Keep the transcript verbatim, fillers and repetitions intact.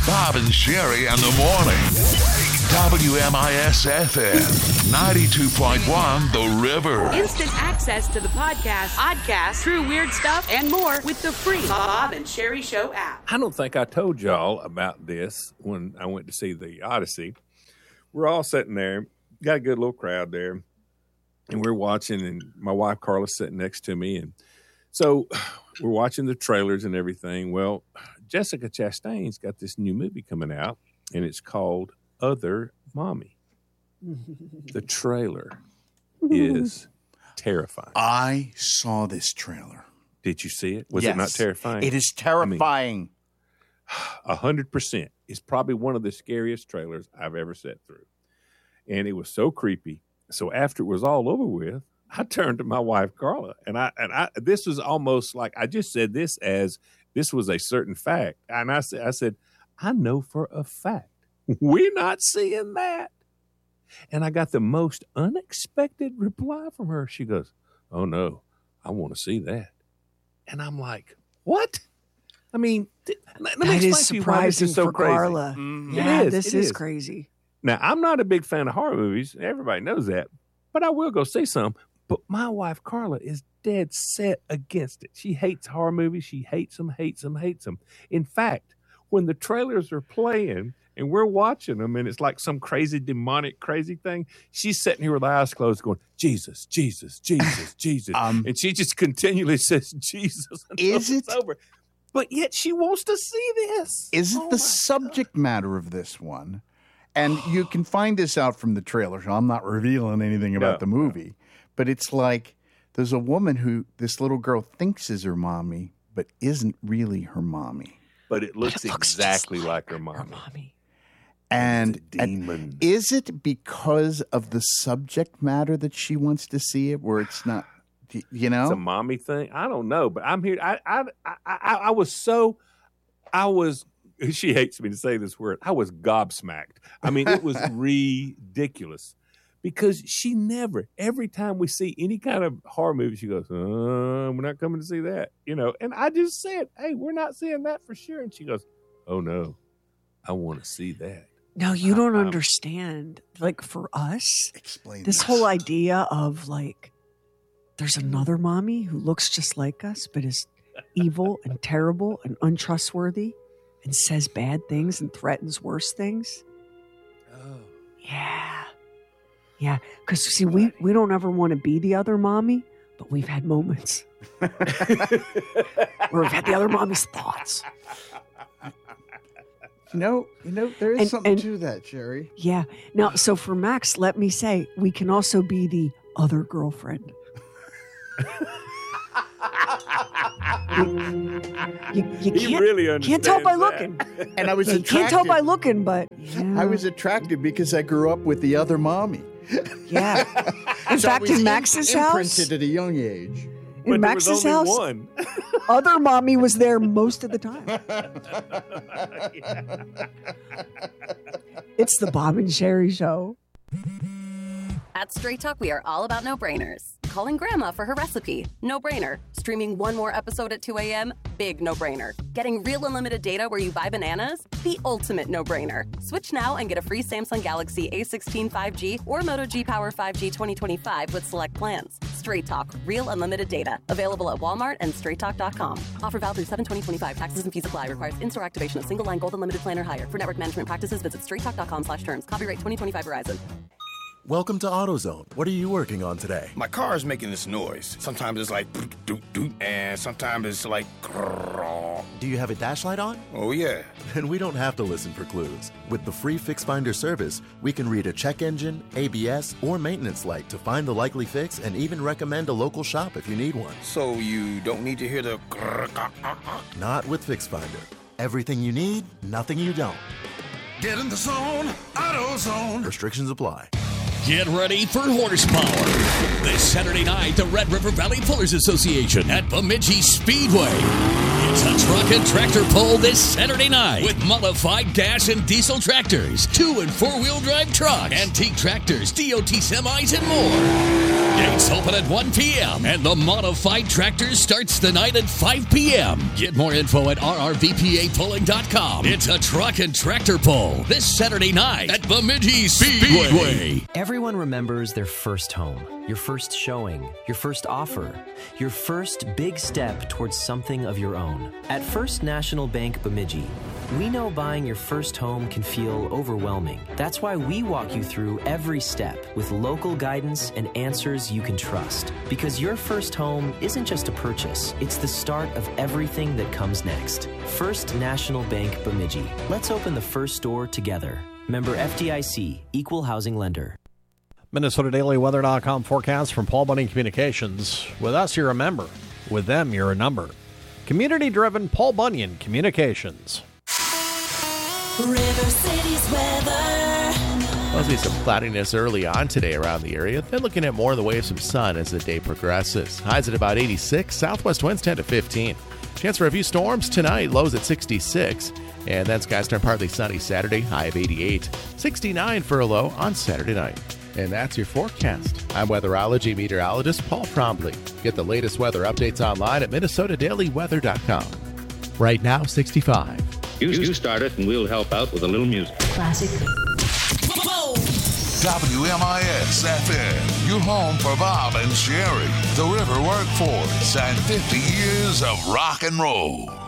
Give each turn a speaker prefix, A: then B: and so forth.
A: Bob and Sherry in the morning. W M I S F M, ninety-two point one The River.
B: Instant access to the podcast, podcast, true weird stuff, and more with the free Bob and Sherry Show app.
C: I don't think I told y'all about this when I went to see the Odyssey. We're all sitting there, got a good little crowd there, and we're watching, and my wife Carla's sitting next to me, and so we're watching the trailers and everything. Well, Jessica Chastain's got this new movie coming out, and it's called Other Mommy. The trailer is terrifying.
D: I saw this trailer.
C: Did you see it? Was
D: yes.
C: it not terrifying?
D: It is terrifying.
C: A hundred percent. It's probably one of the scariest trailers I've ever sat through. And it was so creepy. So after it was all over with, I turned to my wife, Carla, and I, and I, this was almost like, I just said this as this was a certain fact. And I said, I said, I know for a fact we're not seeing that. And I got the most unexpected reply from her. She goes, oh, no, I want to see that. And I'm like, what? I mean, th- let me
E: that
C: explain
E: is
C: to you why this
E: surprising
C: is so
E: for
C: crazy.
E: Carla.
D: Mm-hmm.
E: Yeah,
C: It is,
E: this
C: it
E: is,
C: is.
E: crazy.
C: Now, I'm not a big fan of horror movies. Everybody knows that. But I will go see some. But my wife, Carla, is dead set against it. She hates horror movies. She hates them, hates them, hates them. In fact, when the trailers are playing and we're watching them and it's like some crazy, demonic, crazy thing, she's sitting here with her eyes closed going, Jesus, Jesus, Jesus, Jesus.
D: Um,
C: and she just continually says, Jesus, until
D: Is it?
C: it's over. But yet she wants to see this.
D: Is it
C: Oh
D: the
C: my
D: subject matter of this one? And you can find this out from the trailer. So I'm not revealing anything about
C: No,
D: the movie. But it's like there's a woman who this little girl thinks is her mommy, but isn't really her mommy.
C: But it looks
E: It looks
C: exactly
E: just
C: like her
E: Her
C: mommy.
E: mommy.
D: And,
C: It's a demon.
D: and is it because of the subject matter that she wants to see it, where it's not, you know?
C: It's a mommy thing. I don't know, but I'm here. I, I, I, I, I was so, I was, she hates me to say this word. I was gobsmacked. I mean, it was ridiculous because she never, every time we see any kind of horror movie, she goes, uh, we're not coming to see that, you know? And I just said, hey, we're not seeing that for sure. And she goes, oh no, I want to see that.
E: No, you don't
C: Um,
E: understand. Like for us,
D: Explain
E: this whole idea of like, there's another mommy who looks just like us, but is evil and terrible and untrustworthy and says bad things and threatens worse things.
C: Oh.
E: Yeah. Yeah. Because, see, we, we don't ever want to be the other mommy, but we've had moments where we've had the other mommy's thoughts.
D: You know, you know, there is
E: And-
D: something
E: and-
D: to that, Jerry.
E: Yeah. Now, so for Max, let me say, we can also be the other girlfriend. you, you
C: He
E: can't,
C: really
E: can't tell by
C: understands that.
E: looking.
D: And I was
E: You can't tell
D: attracted.
E: by looking, but yeah.
D: I was attracted because I grew up with the other mommy.
E: Yeah. In
D: So I
E: fact,
D: was
E: in
D: im-
E: Max's house,
D: imprinted at a young age.
C: But
E: in
C: there was
E: Max's
C: only
E: house,
C: one.
E: other mommy was there most of the time. It's the Bob and Sherry Show.
F: At Straight Talk, we are all about no-brainers. Calling Grandma for her recipe, no-brainer. Streaming one more episode at two a.m., big no-brainer. Getting real unlimited data where you buy bananas, the ultimate no-brainer. Switch now and get a free Samsung Galaxy A sixteen five G or Moto G Power five G twenty twenty-five with select plans. Straight Talk, real unlimited data. Available at Walmart and straight talk dot com. Offer valid through seven twenty twenty-five. Taxes and fees apply. Requires in-store activation of single line gold unlimited plan or higher. For network management practices, visit straight talk dot com slash terms. Copyright twenty twenty-five Verizon.
G: Welcome to AutoZone. What are you working on today?
H: My car is making this noise. Sometimes it's like doot doot doot, and sometimes it's like grrrr.
G: Do you have a dash light on?
H: Oh yeah.
G: Then we don't have to listen for clues. With the free Fix Finder service, we can read a check engine, A B S, or maintenance light to find the likely fix and even recommend a local shop if you need one.
H: So you don't need to hear the grrrr, ah, ah, ah.
G: Not with Fix Finder. Everything you need, nothing you don't.
H: Get in the zone, AutoZone.
G: Restrictions apply.
I: Get ready for horsepower. This Saturday night, the Red River Valley Pullers Association at Bemidji Speedway. It's a truck and tractor pull this Saturday night with modified gas and diesel tractors, two and four-wheel drive trucks, antique tractors, D O T semis, and more. Gates open at one p.m. and the modified tractors starts the night at five p.m. Get more info at r r v p a pulling dot com. It's a truck and tractor pull this Saturday night at Bemidji Speedway.
J: Everyone remembers their first home, your first showing, your first offer, your first big step towards something of your own. At First National Bank Bemidji, we know buying your first home can feel overwhelming. That's why we walk you through every step with local guidance and answers you can trust. Because your first home isn't just a purchase, it's the start of everything that comes next. First National Bank Bemidji. Let's open the first door together. Member F D I C, Equal Housing Lender.
K: Minnesota Daily Weather dot com forecast from Paul Bunyan Communications. With us, you're a member. With them, you're a number. Community-driven Paul Bunyan Communications.
L: River City's weather.
M: There'll be some cloudiness early on today around the area. Then looking at more in the way of some sun as the day progresses. Highs at about eighty-six, southwest winds ten to fifteen. Chance for a few storms tonight, lows at sixty-six. And then skies turn partly sunny Saturday, high of eighty-eight. sixty-nine for a low on Saturday night. And that's your forecast. I'm weatherology meteorologist Paul Trombley. Get the latest weather updates online at Minnesota Daily Weather dot com. Right now, sixty-five.
N: You, you start it and we'll help out with a little music.
L: Classic.
A: W M I S F M, your home for Bob and Sherry, the River Workforce, and fifty years of rock and roll.